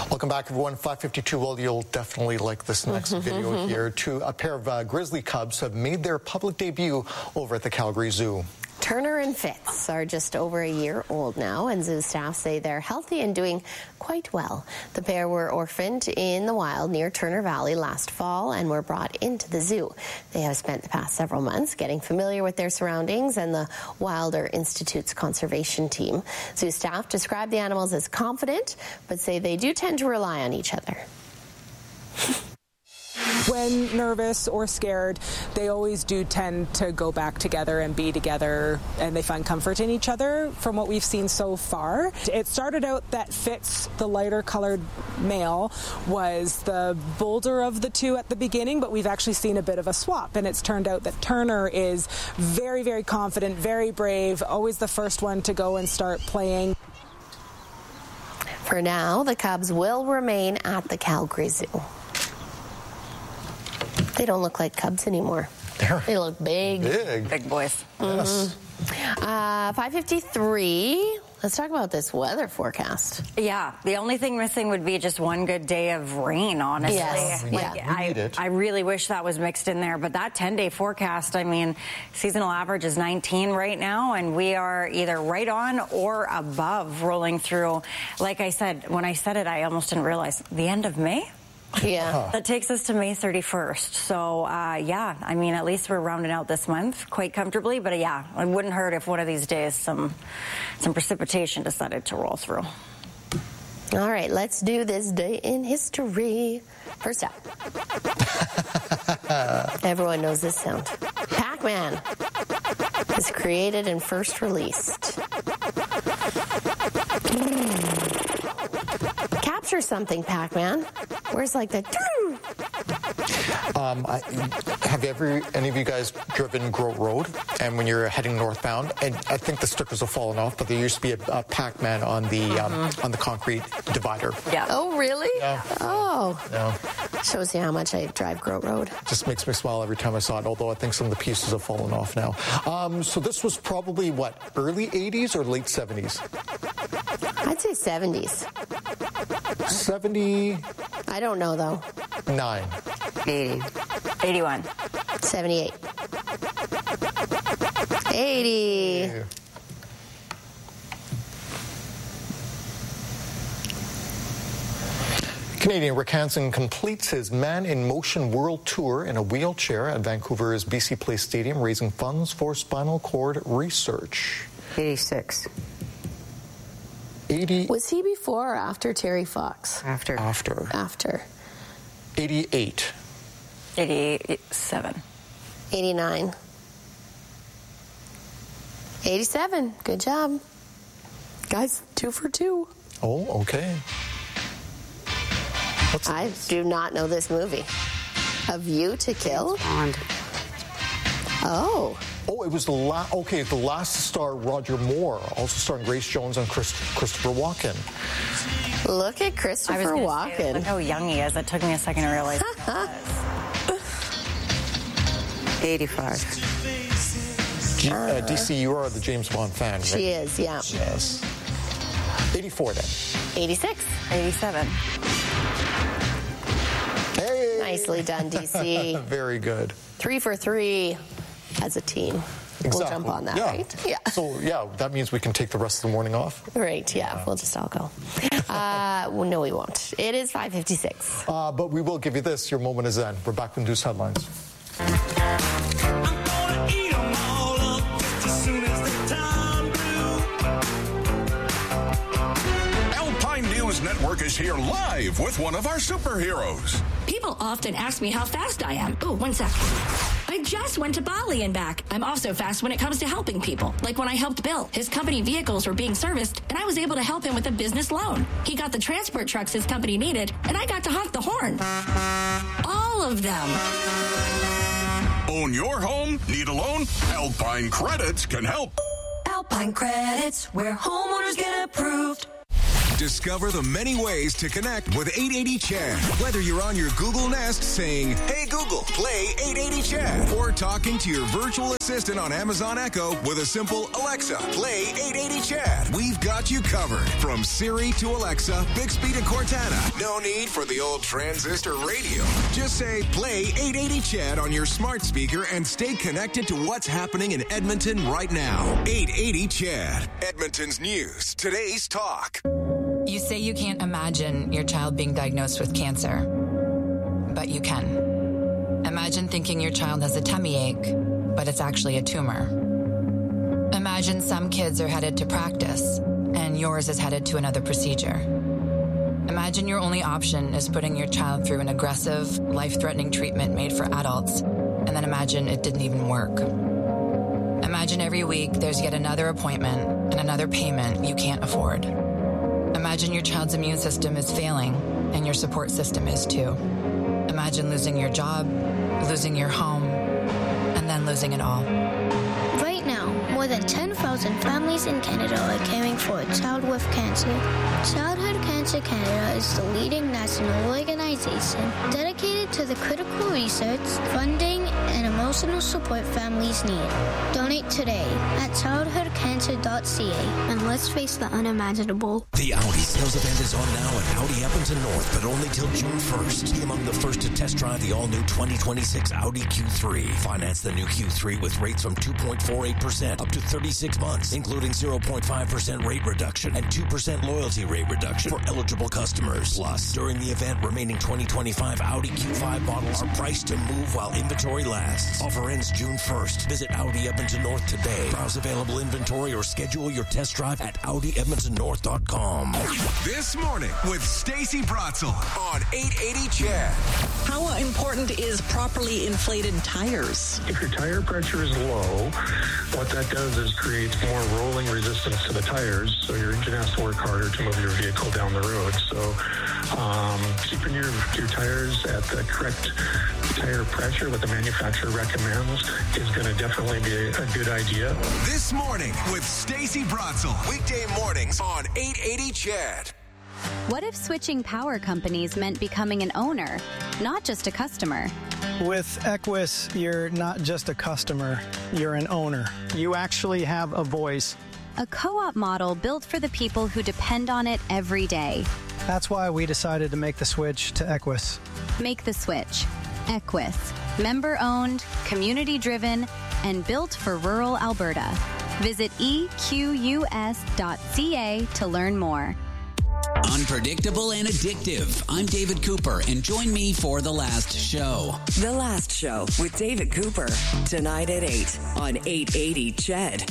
Welcome back, everyone. 5:52. Well, you'll definitely like this next video here. A pair of grizzly cubs have made their public debut over at the Calgary Zoo. Turner and Fitz are just over a year old now, and zoo staff say they're healthy and doing quite well. The pair were orphaned in the wild near Turner Valley last fall and were brought into the zoo. They have spent the past several months getting familiar with their surroundings and the Wilder Institute's conservation team. Zoo staff describe the animals as confident, but say they do tend to rely on each other. When nervous or scared, they always do tend to go back together and be together, and they find comfort in each other from what we've seen so far. It started out that Fitz, the lighter colored male, was the bolder of the two at the beginning, but we've actually seen a bit of a swap, and it's turned out that Turner is very, very confident, very brave, always the first one to go and start playing. For now, the cubs will remain at the Calgary Zoo. They don't look like cubs anymore. They look big. Big boys. Yes. 5:53. Let's talk about this weather forecast. Yeah, the only thing missing would be just one good day of rain, honestly. Yes. We need it. I really wish that was mixed in there, but that 10-day forecast, I mean, seasonal average is 19 right now, and we are either right on or above rolling through. Like I said, when I said it, I almost didn't realize the end of May. Yeah. That takes us to May 31st. So, yeah, I mean, at least we're rounding out this month quite comfortably. But, yeah, it wouldn't hurt if one of these days some precipitation decided to roll through. All right, let's do this day in history. First up. Everyone knows this sound. Pac-Man was created and first released. Capture something, Pac-Man. Where's like the... Have any of you guys driven Grote Road? And when you're heading northbound, and I think the stickers have fallen off, but there used to be a Pac-Man on the concrete divider. Yeah. Oh, really? Yeah. Oh. Yeah. Shows you how much I drive Grote Road. Just makes me smile every time I saw it, although I think some of the pieces have fallen off now. So this was probably, what, early 80s or late 70s? I'd say 70s. 70... I don't know, though. 9. 80. 81. 78. 80. Canadian Rick Hansen completes his Man in Motion World Tour in a wheelchair at Vancouver's BC Place Stadium, raising funds for spinal cord research. 86. 80. Was he before or after Terry Fox? After. After. 88. 87. 89. 87. Good job. Guys, 2 for 2. Oh, okay. I do not know this movie. A View to Kill? Bond. Oh. Oh, it was the last. Okay, the last to star Roger Moore, also starring Grace Jones and Christopher Walken. Look at Christopher Walken. Look how young he is. It took me a second to realize. 85. DC, you are the James Bond fan, right? She is, yeah. Yes. 84 then. 86. 87. Hey! Nicely done, DC. Very good. 3 for 3 as a team. Exactly. We'll jump on that, yeah. right? Yeah. So, yeah, that means we can take the rest of the morning off? Right, yeah. We'll just all go. Well, no, we won't. It is 5:56. But we will give you this. Your moment is then. We're back with news headlines. Network is here live with one of our superheroes. People often ask me how fast I am. Oh, 1 sec. I just went to Bali and back. I'm also fast when it comes to helping people. Like when I helped Bill. His company vehicles were being serviced, and I was able to help him with a business loan. He got the transport trucks his company needed, and I got to honk the horn. All of them. Own your home? Need a loan? Alpine Credits can help. Alpine Credits, where homeowners get approved. Discover the many ways to connect with 880 Chad. Whether you're on your Google Nest saying, "Hey Google, play 880 Chad," or talking to your virtual assistant on Amazon Echo with a simple "Alexa, play 880 Chad." We've got you covered. From Siri to Alexa, Bixby to Cortana. No need for the old transistor radio. Just say, "Play 880 Chad" on your smart speaker and stay connected to what's happening in Edmonton right now. 880 Chad, Edmonton's news, today's talk. You say you can't imagine your child being diagnosed with cancer, but you can. Imagine thinking your child has a tummy ache, but it's actually a tumor. Imagine some kids are headed to practice, and yours is headed to another procedure. Imagine your only option is putting your child through an aggressive, life-threatening treatment made for adults, and then imagine it didn't even work. Imagine every week there's yet another appointment and another payment you can't afford. Imagine your child's immune system is failing, and your support system is too. Imagine losing your job, losing your home, and then losing it all. Right now, more than 10,000 families in Canada are caring for a child with cancer. Childhood Cancer Canada is the leading national organization dedicated to the critical research, funding, and emotional support families need. Donate today at childhoodcancer.ca and let's face the unimaginable. The Audi sales event is on now at Audi Edmonton North, but only till June 1st. Be among the first to test drive the all-new 2026 Audi Q3. Finance the new Q3 with rates from 2.48% up to 36 months, including 0.5% rate reduction and 2% loyalty rate reduction for eligible customers. Plus, during the event, remaining 2025 Audi Q5 models are priced to move while inventory lasts. Offer ends June 1st. Visit Audi Edmonton North today. Browse available inventory or schedule your test drive at AudiEdmontonNorth.com. This morning with Stacey Bratzel on 880 Chad. How important is properly inflated tires? If your tire pressure is low, what that does is creates more rolling resistance to the tires, so your engine has to work harder to move your vehicle down the road. So keeping your tires at the correct tire pressure, what the manufacturer recommends, is going to definitely be a good idea. This morning with Stacey Bratzel. Weekday mornings on 880 Chad. What if switching power companies meant becoming an owner, not just a customer? With Equus, you're not just a customer, you're an owner. You actually have a voice. A co-op model built for the people who depend on it every day. That's why we decided to make the switch to Equus. Make the switch. Equus. Member-owned, community-driven, and built for rural Alberta. Visit equs.ca to learn more. Unpredictable and addictive. I'm David Cooper, and join me for The Last Show. The Last Show with David Cooper. Tonight at 8 on 880 Chad.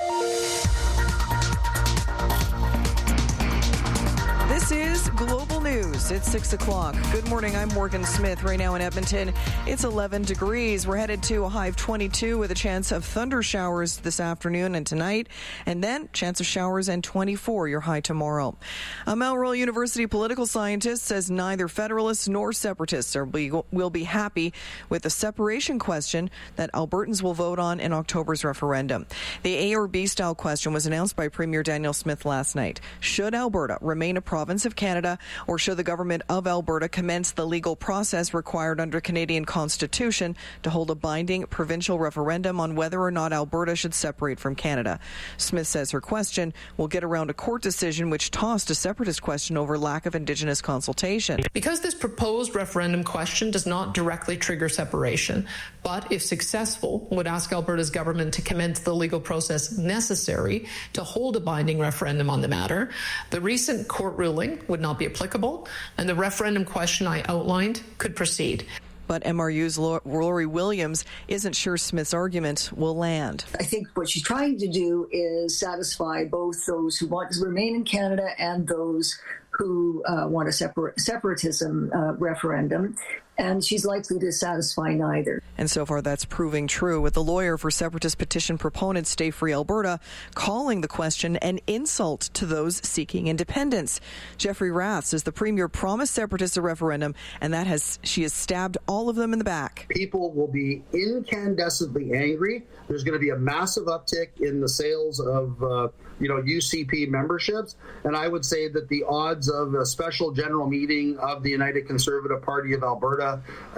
This is Global News. It's 6 o'clock. Good morning. I'm Morgan Smith. Right now in Edmonton, it's 11 degrees. We're headed to a high of 22 with a chance of thunder showers this afternoon and tonight. And then chance of showers and 24, your high tomorrow. A Mount Royal University political scientist says neither Federalists nor Separatists will be happy with the separation question that Albertans will vote on in October's referendum. The A or B style question was announced by Premier Daniel Smith last night. Should Alberta remain a province of Canada, or should the government of Alberta commence the legal process required under Canadian Constitution to hold a binding provincial referendum on whether or not Alberta should separate from Canada? Smith says her question will get around a court decision which tossed a separatist question over lack of Indigenous consultation. Because this proposed referendum question does not directly trigger separation, but if successful, would ask Alberta's government to commence the legal process necessary to hold a binding referendum on the matter, the recent court ruling would not be applicable, and the referendum question I outlined could proceed. But MRU's Lori Williams isn't sure Smith's argument will land. I think what she's trying to do is satisfy both those who want to remain in Canada and those who want a separatism referendum, and she's likely to satisfy neither. And so far that's proving true, with the lawyer for separatist petition proponent Stay Free Alberta calling the question an insult to those seeking independence. Jeffrey Rath says the Premier promised separatists a referendum, and she has stabbed all of them in the back. People will be incandescently angry. There's going to be a massive uptick in the sales of UCP memberships. And I would say that the odds of a special general meeting of the United Conservative Party of Alberta,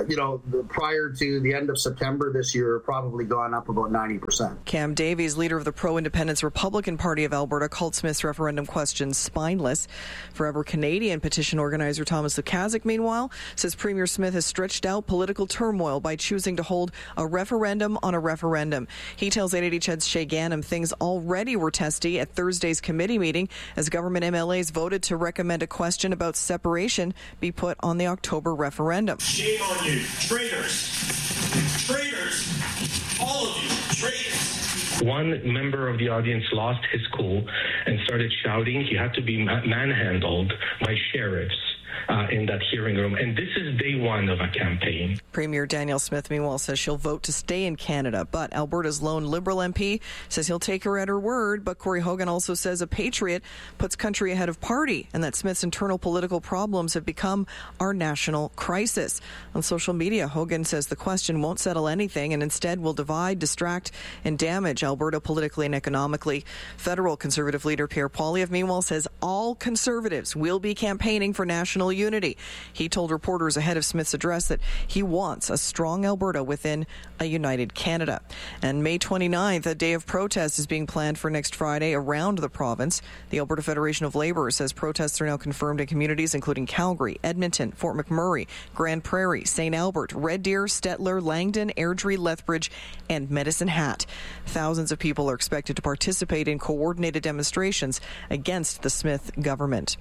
prior to the end of September this year, are probably gone up about 90%. Cam Davies, leader of the pro-independence Republican Party of Alberta, called Smith's referendum question spineless. Forever Canadian petition organizer Thomas Lukaszuk, meanwhile, says Premier Smith has stretched out political turmoil by choosing to hold a referendum on a referendum. He tells 880 CHED's Shay Ganem things already were testy at Thursday's committee meeting as government MLAs voted to recommend a question about separation be put on the October referendum. Shame on you, traitors! Traitors! All of you, traitors! One member of the audience lost his cool and started shouting. He had to be manhandled by sheriffs in that hearing room. And this is day one of a campaign. Premier Danielle Smith, meanwhile, says she'll vote to stay in Canada. But Alberta's lone Liberal MP says he'll take her at her word. But Corey Hogan also says a patriot puts country ahead of party and that Smith's internal political problems have become our national crisis. On social media, Hogan says the question won't settle anything and instead will divide, distract, and damage Alberta politically and economically. Federal Conservative leader Pierre Poilievre, meanwhile, says all Conservatives will be campaigning for national unity. He told reporters ahead of Smith's address that he wants a strong Alberta within a united Canada. And May 29th, a day of protest is being planned for next Friday around the province. The Alberta Federation of Labour says protests are now confirmed in communities including Calgary, Edmonton, Fort McMurray, Grand Prairie, St. Albert, Red Deer, Stettler, Langdon, Airdrie, Lethbridge, and Medicine Hat. Thousands of people are expected to participate in coordinated demonstrations against the Smith government.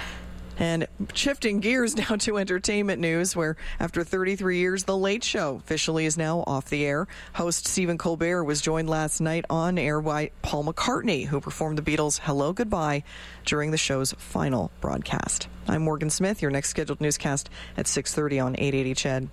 And shifting gears now to entertainment news, where after 33 years, The Late Show officially is now off the air. Host Stephen Colbert was joined last night on air by Paul McCartney, who performed the Beatles' Hello, Goodbye during the show's final broadcast. I'm Morgan Smith, your next scheduled newscast at 6:30 on 880 CHED.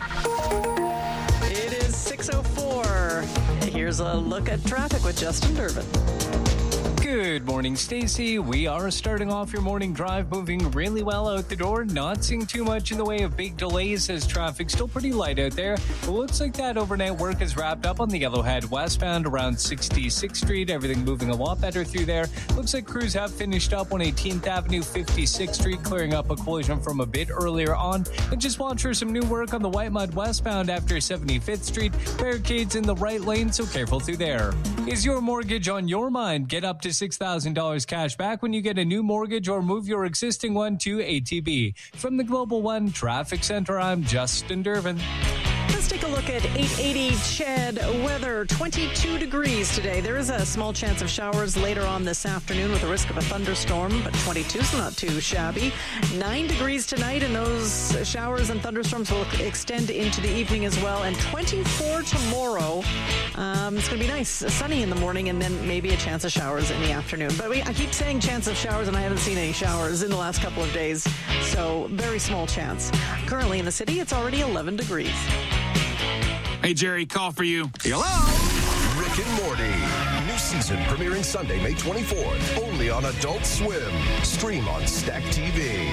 It is 6:04. Here's a look at traffic with Justin Durbin. Good morning, Stacey. We are starting off your morning drive moving really well out the door. Not seeing too much in the way of big delays as traffic's still pretty light out there. It looks like that overnight work is wrapped up on the Yellowhead westbound around 66th Street. Everything moving a lot better through there. Looks like crews have finished up on 18th Avenue, 56th Street, clearing up a collision from a bit earlier on. And just watch for some new work on the Whitemud westbound after 75th Street. Barricades in the right lane, so careful through there. Is your mortgage on your mind? Get up to $6,000 cash back when you get a new mortgage or move your existing one to ATB. From the Global One Traffic Center, I'm Justin Durbin. Let's take a look at 880 CHED weather. 22 degrees today. There is a small chance of showers later on this afternoon with a risk of a thunderstorm, but 22 is not too shabby. 9 degrees tonight, and those showers and thunderstorms will extend into the evening as well. And 24 tomorrow. It's going to be nice, sunny in the morning, and then maybe a chance of showers in the afternoon. But I keep saying chance of showers, and I haven't seen any showers in the last couple of days. So very small chance. Currently in the city, it's already 11 degrees. Hey, Jerry, call for you. Hello? Rick and Morty. New season premiering Sunday, May 24th. Only on Adult Swim. Stream on Stack TV.